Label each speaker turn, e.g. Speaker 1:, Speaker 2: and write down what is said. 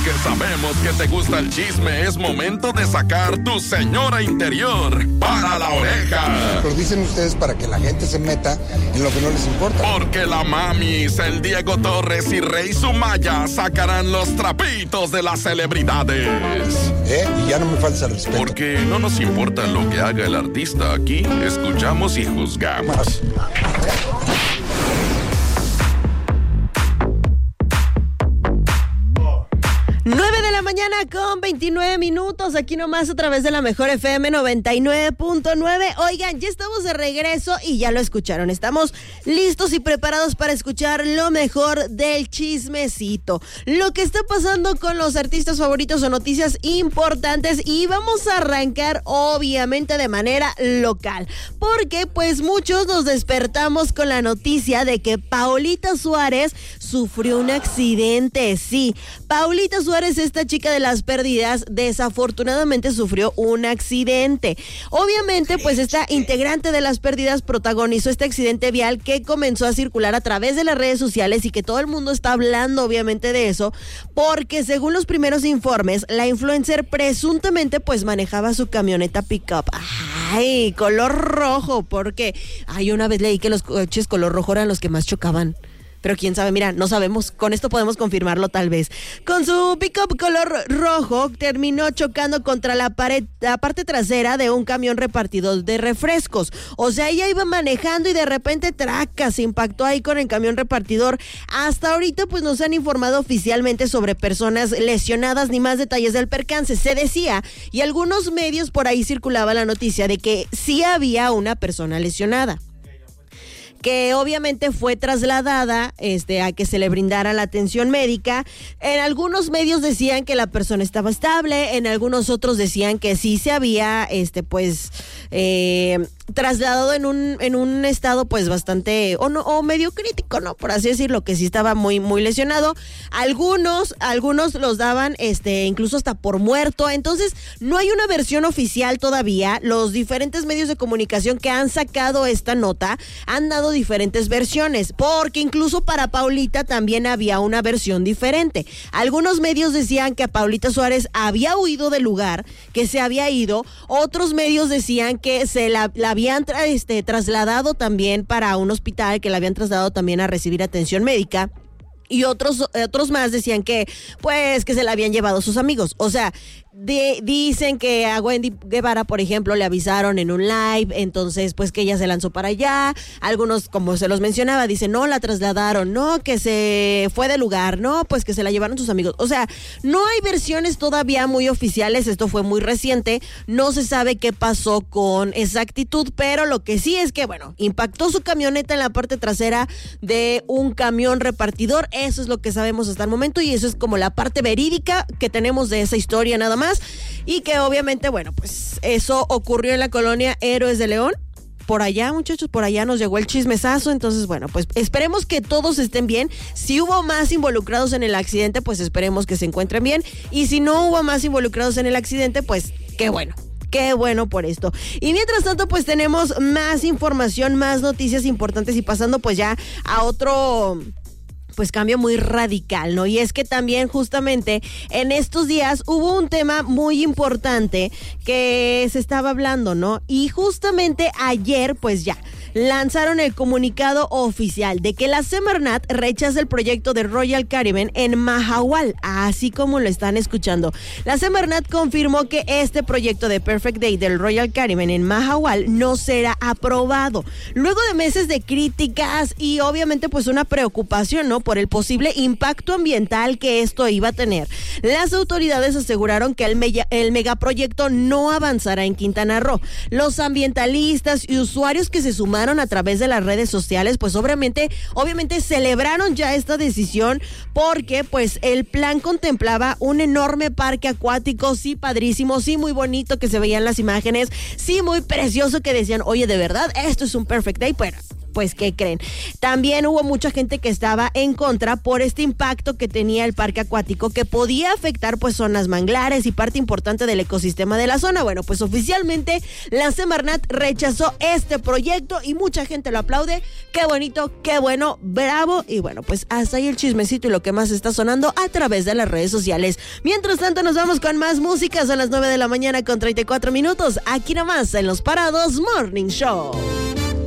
Speaker 1: porque sabemos que te gusta el chisme, es momento de sacar tu señora interior para la oreja.
Speaker 2: Lo dicen ustedes para que la gente se meta en lo que no les importa.
Speaker 1: Porque la Mamis, el Diego Torres y Rey Sumaya sacarán los trapitos de las celebridades.
Speaker 2: Y ya no me falta el respeto.
Speaker 1: Porque no nos importa lo que haga el artista, aquí escuchamos y juzgamos.
Speaker 3: 9 de la mañana con 29 minutos, aquí nomás a través de la Mejor FM 99.9. Oigan, ya estamos de regreso y ya lo escucharon. Estamos listos y preparados para escuchar lo mejor del chismecito. Lo que está pasando con los artistas favoritos o noticias importantes, y vamos a arrancar obviamente de manera local. Porque pues muchos nos despertamos con la noticia de que Paulita Suárez sufrió un accidente. Sí, Paulita Suárez, esta chica de las pérdidas, desafortunadamente sufrió un accidente. Obviamente, pues esta integrante de las pérdidas protagonizó este accidente vial que comenzó a circular a través de las redes sociales y que todo el mundo está hablando obviamente de eso, porque según los primeros informes, la influencer presuntamente pues manejaba su camioneta pick-up. Ay, color rojo, porque una vez leí que los coches color rojo eran los que más chocaban. Pero quién sabe, mira, no sabemos, con esto podemos confirmarlo tal vez. Con su pick-up color rojo, terminó chocando contra la parte trasera de un camión repartidor de refrescos. O sea, ella iba manejando y de repente, se impactó ahí con el camión repartidor. Hasta ahorita, pues no se han informado oficialmente sobre personas lesionadas ni más detalles del percance. Se decía, y algunos medios por ahí circulaba la noticia de que sí había una persona lesionada, que obviamente fue trasladada a que se le brindara la atención médica. En algunos medios decían que la persona estaba estable, en algunos otros decían que sí se había trasladado en un estado pues bastante o medio crítico, ¿no? Por así decirlo, que sí estaba muy muy lesionado. Algunos los daban incluso hasta por muerto. Entonces, no hay una versión oficial todavía. Los diferentes medios de comunicación que han sacado esta nota han dado diferentes versiones, porque incluso para Paulita también había una versión diferente. Algunos medios decían que Paulita Suárez había huido del lugar, que se había ido. Otros medios decían que se la habían trasladado también para un hospital, que la habían trasladado también a recibir atención médica. Y otros más decían que se la habían llevado sus amigos. O sea, dicen que a Wendy Guevara, por ejemplo, le avisaron en un live, entonces pues que ella se lanzó para allá. Algunos, como se los mencionaba, dicen, no, la trasladaron, no, que se fue del lugar, no, pues que se la llevaron sus amigos. O sea, no hay versiones todavía muy oficiales, esto fue muy reciente, no se sabe qué pasó con exactitud, pero lo que sí es que, impactó su camioneta en la parte trasera de un camión repartidor. Eso es lo que sabemos hasta el momento, y eso es como la parte verídica que tenemos de esa historia nada más. Y que obviamente, pues eso ocurrió en la colonia Héroes de León. Por allá, muchachos, por allá nos llegó el chismesazo. Entonces, pues esperemos que todos estén bien. Si hubo más involucrados en el accidente, pues esperemos que se encuentren bien. Y si no hubo más involucrados en el accidente, pues qué bueno. Qué bueno por esto. Y mientras tanto, pues tenemos más información, más noticias importantes, y pasando pues ya a otro cambio muy radical, ¿no? Y es que también justamente en estos días hubo un tema muy importante que se estaba hablando, ¿no? Y justamente ayer, lanzaron el comunicado oficial de que la Semarnat rechaza el proyecto de Royal Caribbean en Mahahual, así como lo están escuchando. La Semarnat confirmó que este proyecto de Perfect Day del Royal Caribbean en Mahahual no será aprobado. Luego de meses de críticas y obviamente una preocupación, ¿no?, por el posible impacto ambiental que esto iba a tener, las autoridades aseguraron que el megaproyecto no avanzará en Quintana Roo. Los ambientalistas y usuarios que se sumaron a través de las redes sociales, obviamente celebraron ya esta decisión, porque el plan contemplaba un enorme parque acuático, sí, padrísimo, sí, muy bonito, que se veían las imágenes, sí, muy precioso, que decían, oye, de verdad, esto es un perfect day, pues, ¿qué creen? También hubo mucha gente que estaba en contra por este impacto que tenía el parque acuático, que podía afectar pues zonas manglares y parte importante del ecosistema de la zona. Bueno, pues oficialmente la Semarnat rechazó este proyecto y mucha gente lo aplaude. Qué bonito, qué bueno, bravo. Y bueno, pues hasta ahí el chismecito y lo que más está sonando a través de las redes sociales. Mientras tanto, nos vamos con más música. Son las 9 de la mañana con 34 minutos. Aquí nomás en Los Parados Morning Show.